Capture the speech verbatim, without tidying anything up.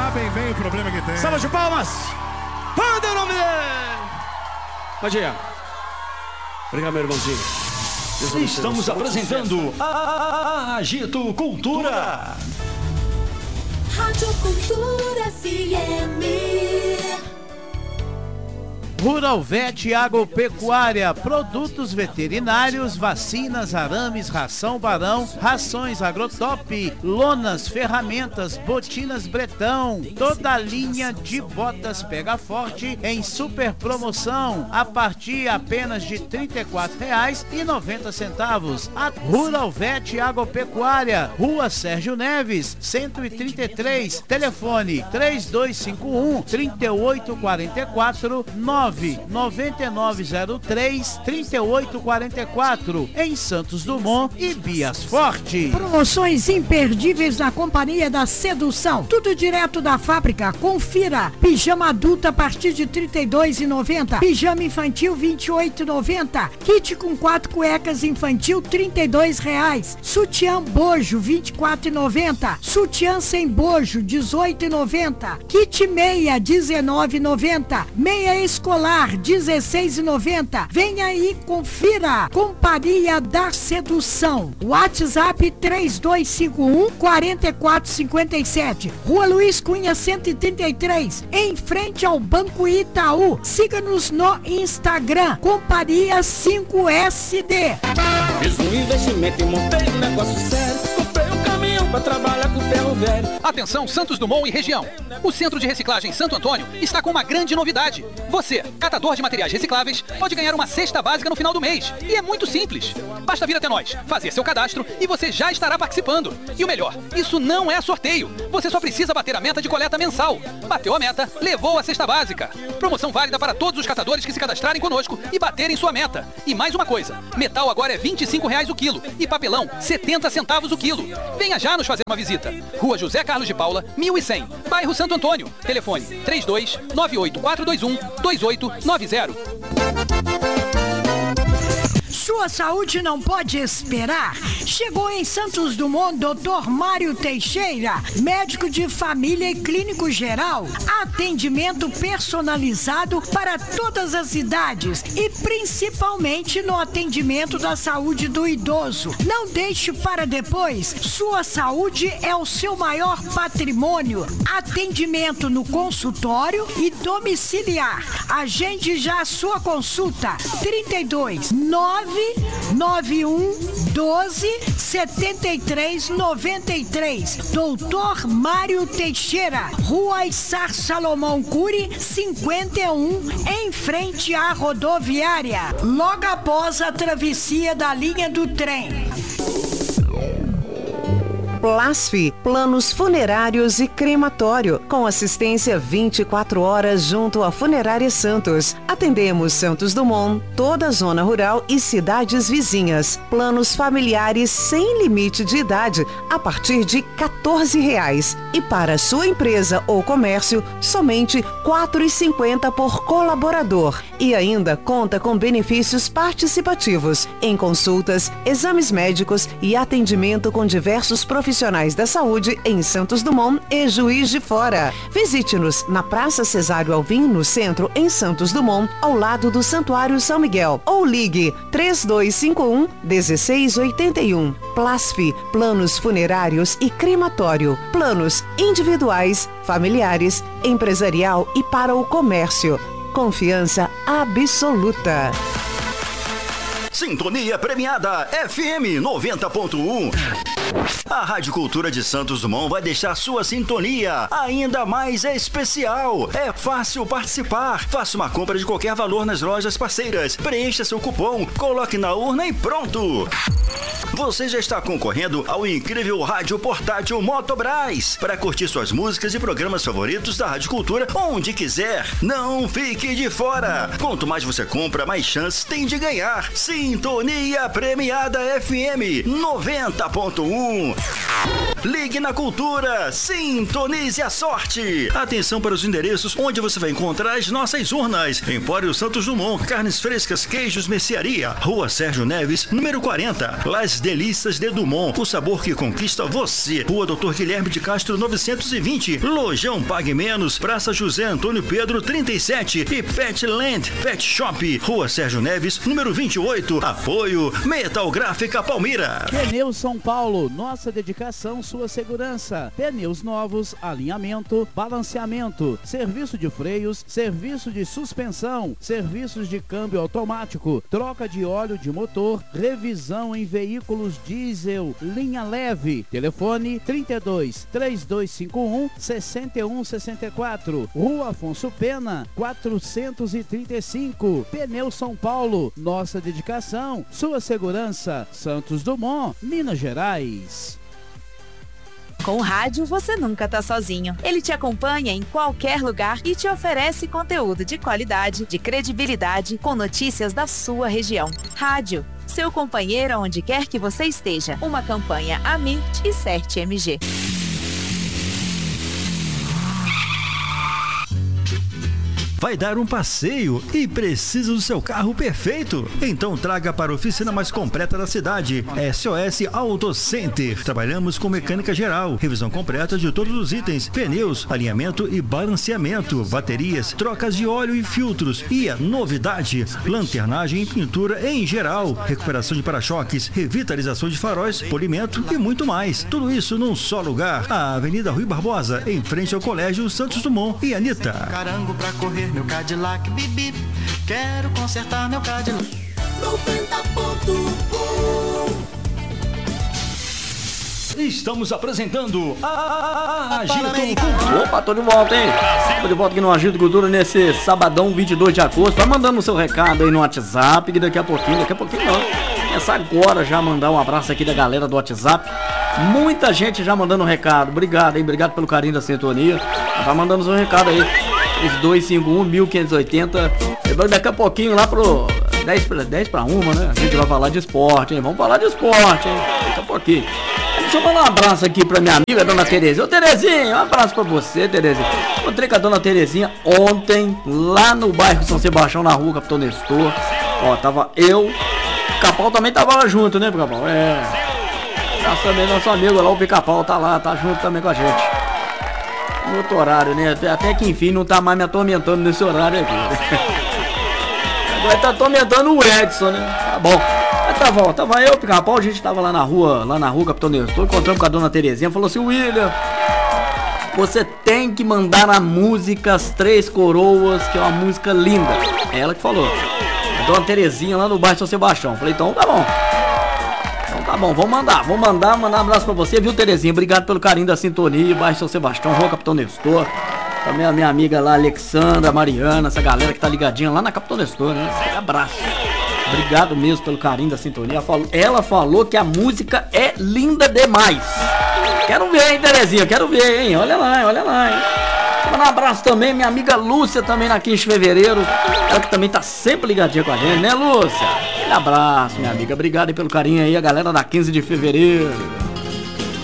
sabem bem o problema que tem. Salva de palmas. Manda o nome dele. Padinha. Obrigado, meu irmãozinho. Estamos apresentando a Agito Cultura. Rádio Cultura F M. Rural Vet Agropecuária, produtos veterinários, vacinas, arames, ração Barão, rações Agrotop, lonas, ferramentas, botinas Bretão, toda a linha de botas Pega Forte em super promoção, a partir apenas de trinta e quatro reais e noventa centavos. A Rural Vet Agropecuária, Rua Sérgio Neves, cento e trinta e três, telefone três dois cinco um, três oito quatro quatro, nove nove nove zero três, três oito quatro quatro, em Santos Dumont e Bias Forte. Promoções imperdíveis na Companhia da Sedução. Tudo direto da fábrica. Confira. Pijama adulto a partir de trinta e dois reais e noventa centavos. Pijama infantil vinte e oito reais e noventa centavos. Kit com quatro cuecas infantil trinta e dois reais. Sutiã bojo vinte e quatro reais e noventa centavos. Sutiã sem bojo dezoito reais e noventa centavos. Kit meia dezenove reais e noventa centavos. Meia escolar dezesseis reais e noventa centavos. Venha aí, confira. Companhia da Sedução. WhatsApp três dois cinco um, quatro quatro cinco sete. Rua Luiz Cunha cento e trinta e três, em frente ao Banco Itaú. Siga-nos no Instagram, Companhia cinco S D. Fiz um investimento e montei um negócio sério. Comprei um caminhão pra trabalhar com ferro velho. Atenção, Santos Dumont e região. O Centro de Reciclagem Santo Antônio está com uma grande novidade. Você, catador de materiais recicláveis, pode ganhar uma cesta básica no final do mês. E é muito simples. Basta vir até nós, fazer seu cadastro e você já estará participando. E o melhor, isso não é sorteio. Você só precisa bater a meta de coleta mensal. Bateu a meta, levou a cesta básica. Promoção válida para todos os catadores que se cadastrarem conosco e baterem sua meta. E mais uma coisa, metal agora é vinte e cinco reais o quilo e papelão setenta centavos o quilo. Venha já nos fazer uma visita. Rua José Carlos de Paula, mil e cem, bairro Santo Antônio. Telefone três dois nove oito quatro dois um, dois oito nove zero. Sua saúde não pode esperar. Chegou em Santos Dumont doutor Mário Teixeira, médico de família e clínico geral. Atendimento personalizado para todas as idades e principalmente no atendimento da saúde do idoso. Não deixe para depois. Sua saúde é o seu maior patrimônio. Atendimento no consultório e domiciliar. Agende já a sua consulta. trinta e dois, nove nove um, doze, setenta e três, noventa e três. doutor Mário Teixeira, Rua Issar Salomão Cury, cinquenta e um, em frente à rodoviária, logo após a travessia da linha do trem. Plasfi, planos funerários e crematório, com assistência vinte e quatro horas junto à Funerária Santos. Atendemos Santos Dumont, toda a zona rural e cidades vizinhas. Planos familiares sem limite de idade, a partir de quatorze reais. E para sua empresa ou comércio, somente quatro reais e cinquenta centavos por colaborador. E ainda conta com benefícios participativos em consultas, exames médicos e atendimento com diversos profissionais profissionais da saúde em Santos Dumont e Juiz de Fora. Visite-nos na Praça Cesário Alvim, no centro, em Santos Dumont, ao lado do Santuário São Miguel. Ou ligue três dois cinco um, um seis oito um. Plasfi, planos funerários e crematório. Planos individuais, familiares, empresarial e para o comércio. Confiança absoluta. Sintonia premiada F M noventa ponto um. A Rádio Cultura de Santos Dumont vai deixar sua sintonia ainda mais especial. É fácil participar. Faça uma compra de qualquer valor nas lojas parceiras. Preencha seu cupom, coloque na urna e pronto. Você já está concorrendo ao incrível rádio portátil Motobras para curtir suas músicas e programas favoritos da Rádio Cultura onde quiser. Não fique de fora. Quanto mais você compra, mais chances tem de ganhar. Sim, Sintonia Premiada F M noventa ponto um. Ligue na Cultura, sintonize a sorte. Atenção para os endereços onde você vai encontrar as nossas urnas. Empório Santos Dumont, carnes frescas, queijos, mercearia. Rua Sérgio Neves, número quarenta. Las Delícias de Dumont, o sabor que conquista você. Rua Doutor Guilherme de Castro, novecentos e vinte. Lojão Pague Menos, Praça José Antônio Pedro, trinta e sete. E Petland Pet Shop, Rua Sérgio Neves, número vinte e oito. Apoio Metal Gráfica Palmira. Pneus São Paulo, nossa dedicação, sua segurança. Pneus novos, alinhamento, balanceamento, serviço de freios, serviço de suspensão, serviços de câmbio automático, troca de óleo de motor, revisão em veículos diesel, linha leve. Telefone trinta e dois, três dois cinco um, seis um seis quatro. Rua Afonso Pena, quatrocentos e trinta e cinco. Pneus São Paulo, nossa dedicação, sua segurança. Santos Dumont, Minas Gerais. Com o rádio, você nunca tá sozinho. Ele te acompanha em qualquer lugar e te oferece conteúdo de qualidade, de credibilidade, com notícias da sua região. Rádio, seu companheiro onde quer que você esteja. Uma campanha Amirt e Cert M G. Vai dar um passeio e precisa do seu carro perfeito? Então traga para a oficina mais completa da cidade, S O S Auto Center. Trabalhamos com mecânica geral, revisão completa de todos os itens, pneus, alinhamento e balanceamento, baterias, trocas de óleo e filtros. E a novidade, lanternagem e pintura em geral, recuperação de para-choques, revitalização de faróis, polimento e muito mais. Tudo isso num só lugar, a Avenida Rui Barbosa, em frente ao Colégio Santos Dumont e Anitta. Carango pra correr meu Cadillac, bip, bip. Quero consertar meu Cadillac. noventa ponto um. Estamos apresentando a Agito Cultura. Opa, tô de volta, hein? Tô de volta aqui no Agito Cultura nesse sabadão vinte e dois de agosto. Vai mandando o seu recado aí no WhatsApp, que daqui a pouquinho, daqui a pouquinho não. Começar agora já mandar um abraço aqui da galera do WhatsApp. Muita gente já mandando um recado. Obrigado, hein? Obrigado pelo carinho da sintonia. Tá mandando seu recado aí. Os dois cinco um, mil quinhentos e oitenta. Daqui a pouquinho lá pro dez para uma, né? A gente vai falar de esporte, hein? Vamos falar de esporte, hein? Daqui a pouquinho. Deixa eu mandar um abraço aqui pra minha amiga, dona Terezinha. Ô, Terezinha, um abraço pra você, Terezinha. Encontrei com a dona Terezinha ontem, lá no bairro São Sebastião, na rua Capitão Nestor. Ó, tava eu, o Capão também tava lá junto, né, Capão? É. Nosso, também, nosso amigo lá, o Pica-Pau, tá lá, tá junto também com a gente. No outro horário, né? Até que enfim não tá mais me atormentando nesse horário aqui. Agora tá atormentando o Edson, né? Tá bom. Mas tava, tava eu, Pica-Pau, a gente tava lá na rua, lá na rua Capitão Nestor, encontramos com a dona Terezinha, falou assim: William, você tem que mandar a música As Três Coroas, que é uma música linda. É ela que falou. A dona Terezinha lá no bairro São Sebastião. Falei, então tá bom. Então tá bom, vamos mandar, vamos mandar, mandar um abraço pra você, viu, Terezinha? Obrigado pelo carinho da sintonia, bairro São Sebastião, rua Capitão Nestor. Também a minha amiga lá, Alexandra, Mariana, essa galera que tá ligadinha lá na Capitão Nestor, né? Um abraço. Obrigado mesmo pelo carinho da sintonia. Ela falou que a música é linda demais. Quero ver, hein, Terezinha? Quero ver, hein? Olha lá, olha lá, hein? Um abraço também, minha amiga Lúcia, também na quinze de fevereiro. Ela que também tá sempre ligadinha com a gente, né, Lúcia? Um abraço, minha amiga. Obrigado aí pelo carinho aí, a galera da quinze de fevereiro.